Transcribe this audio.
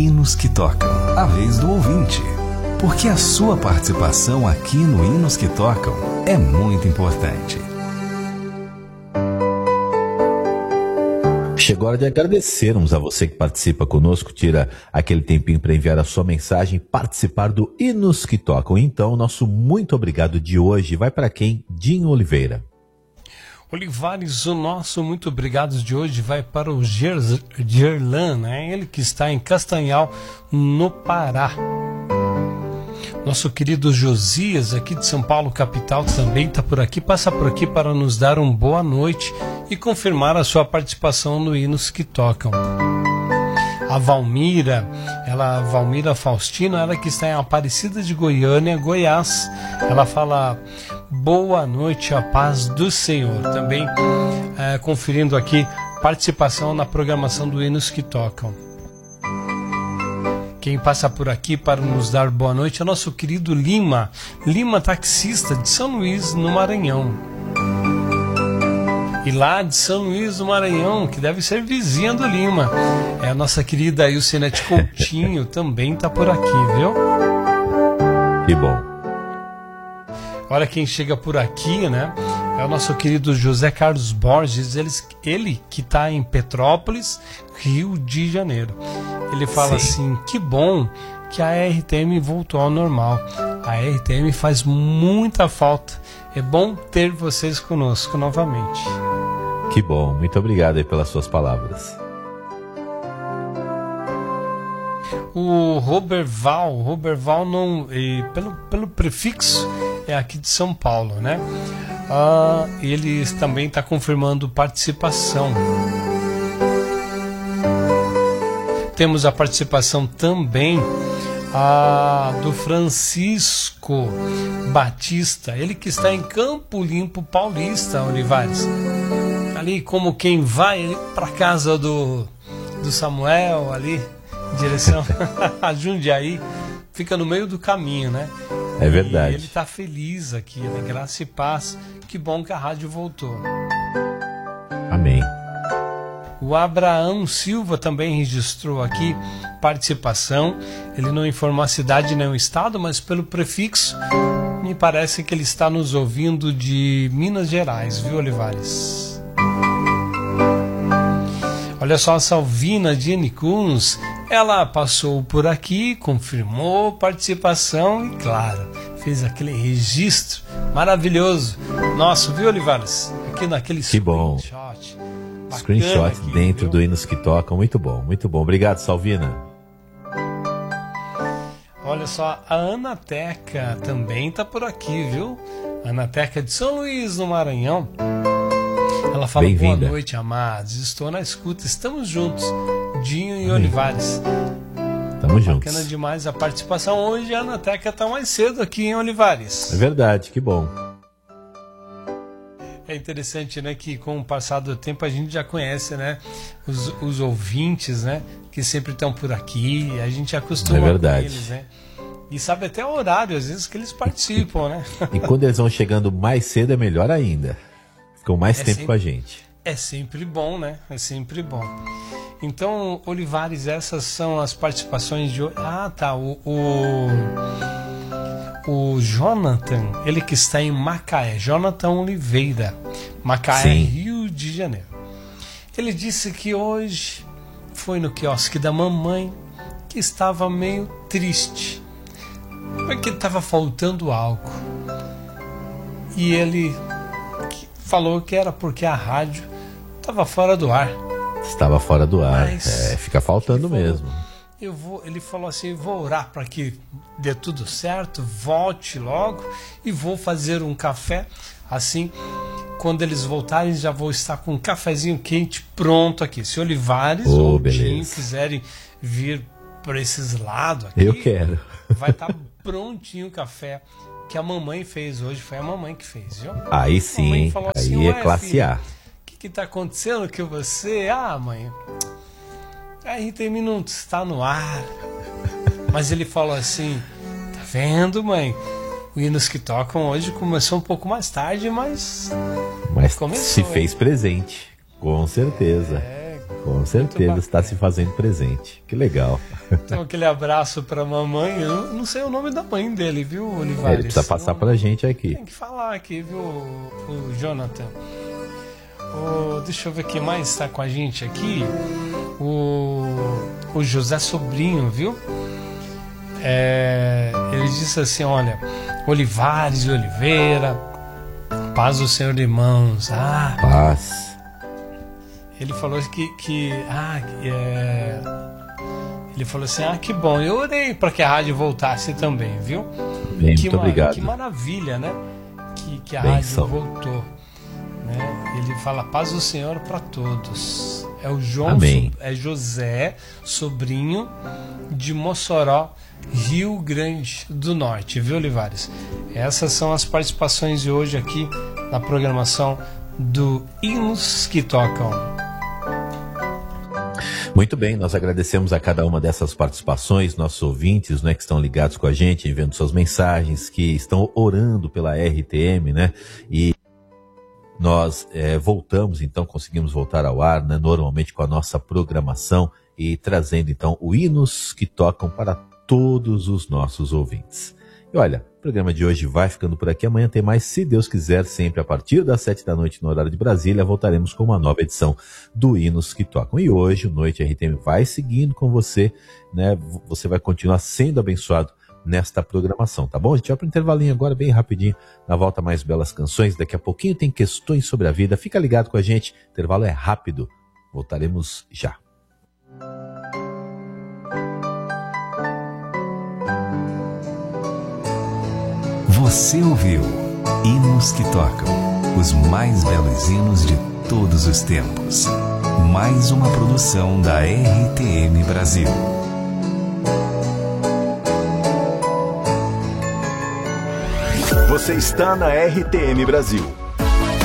Hinos que Tocam, a vez do ouvinte. Porque a sua participação aqui no Hinos que Tocam é muito importante. Chegou a hora de agradecermos a você que participa conosco, tira aquele tempinho para enviar a sua mensagem, participar do Hinos que Tocam. Então, nosso muito obrigado de hoje vai para quem? Dinho Oliveira. Olivares, o nosso muito obrigado de hoje vai para o Gerlan, né? Ele que está em Castanhal, no Pará. Nosso querido Josias, aqui de São Paulo, capital, também está por aqui, passa por aqui para nos dar uma boa noite e confirmar a sua participação no Hinos que Tocam. A Valmira Faustino, ela que está em Aparecida de Goiânia, Goiás, ela fala boa noite, a paz do Senhor. Também conferindo aqui participação na programação do Hinos que Tocam. Quem passa por aqui para nos dar boa noite é nosso querido Lima taxista de São Luís, no Maranhão. E lá de São Luís do Maranhão, que deve ser vizinha do Lima, é a nossa querida Ilcinete Coutinho, também está por aqui, viu? Que bom. Olha quem chega por aqui, né? É o nosso querido José Carlos Borges, ele que está em Petrópolis, Rio de Janeiro. Ele fala assim, que bom que a RTM voltou ao normal. A RTM faz muita falta. É bom ter vocês conosco novamente. Que bom, muito obrigado aí pelas suas palavras. O Roberval não, pelo prefixo é aqui de São Paulo, né? Ele também está confirmando participação. Temos a participação também do Francisco Batista, ele que está em Campo Limpo Paulista, Olivares. Ali como quem vai para casa do Samuel, ali, em direção a Jundiaí, fica no meio do caminho, né? É verdade. E ele está feliz aqui, né? Graça e paz. Que bom que a rádio voltou. Amém. O Abraão Silva também registrou aqui participação. Ele não informou a cidade nem o estado, mas pelo prefixo me parece que ele está nos ouvindo de Minas Gerais, viu, Olivares? Olha só, a Salvina de Enicuns, ela passou por aqui, confirmou participação e, claro, fez aquele registro maravilhoso nosso, viu, Olivares? Aqui naquele screenshot. Screenshot aqui, dentro do Hinos que Tocam, muito bom, muito bom. Obrigado, Salvina. Olha só, a Anateca também está por aqui, viu? Anateca de São Luís, no Maranhão. Ela fala, boa noite, amados, estou na escuta, estamos juntos, Dinho e Olivares. Estamos juntos. Bacana demais a participação. Hoje a Anateca está mais cedo aqui em Olivares. É verdade, que bom. É interessante, né, que com o passar do tempo a gente já conhece, né, os ouvintes, né, que sempre estão por aqui, a gente acostuma com eles, né, e sabe até o horário, às vezes, que eles participam, né. E quando eles vão chegando mais cedo é melhor ainda, ficam mais tempo com a gente. É sempre bom, né, é sempre bom. Então, Olivares, essas são as participações de hoje. O Jonathan, ele que está em Macaé, Jonathan Oliveira, Macaé, Rio de Janeiro. Ele disse que hoje foi no quiosque da mamãe, que estava meio triste, porque estava faltando algo. E ele falou que era porque a rádio estava fora do ar. Estava fora do ar, fica faltando mesmo. Ele falou assim, vou orar para que dê tudo certo, volte logo e vou fazer um café. Assim, quando eles voltarem, já vou estar com um cafezinho quente pronto aqui. Se Olivares ou Dinho quiserem vir por esses lados aqui, eu quero. Vai estar prontinho o café que a mamãe fez hoje. Foi a mamãe que fez, viu? Aí sim, assim, aí é classe A. O que está acontecendo que você... mãe... A RTM não está no ar. Mas ele falou assim, tá vendo, mãe? O Hinos que Tocam hoje começou um pouco mais tarde, mas começou, se fez presente, com certeza. Com certeza está se fazendo presente. Que legal. Então, aquele abraço para a mamãe. Eu não sei o nome da mãe dele, viu, Olivares? Ele precisa passar para a gente aqui. Tem que falar aqui, viu, o Jonathan. Deixa eu ver quem mais está com a gente aqui. O José Sobrinho, viu? Ele disse assim, olha, Olivares e Oliveira, paz do Senhor, irmãos. Paz. Ele falou ele falou assim, que bom, eu orei para que a rádio voltasse também, viu? Bem, muito obrigado. Que maravilha, né? Que a Benção. rádio voltou, né? Ele fala, paz do Senhor para todos. É o José Sobrinho de Mossoró, Rio Grande do Norte, viu, Olivares? Essas são as participações de hoje aqui na programação do Hinos que Tocam. Muito bem, nós agradecemos a cada uma dessas participações, nossos ouvintes, né, que estão ligados com a gente, enviando suas mensagens, que estão orando pela RTM, né? E nós voltamos, então, conseguimos voltar ao ar, né, normalmente com a nossa programação e trazendo, então, o Hinos que Tocam para todos os nossos ouvintes. E olha, o programa de hoje vai ficando por aqui. Amanhã tem mais, se Deus quiser, sempre a partir das 7 da noite no horário de Brasília, voltaremos com uma nova edição do Hinos que Tocam. E hoje, o Noite RTM vai seguindo com você, né? Você vai continuar sendo abençoado nesta programação, tá bom? A gente vai para o intervalinho agora, bem rapidinho, na volta mais belas canções. Daqui a pouquinho tem questões sobre a vida. Fica ligado com a gente, o intervalo é rápido. Voltaremos já. Você ouviu Hinos que Tocam, os mais belos hinos de todos os tempos. Mais uma produção da RTM Brasil. Você está na RTM Brasil.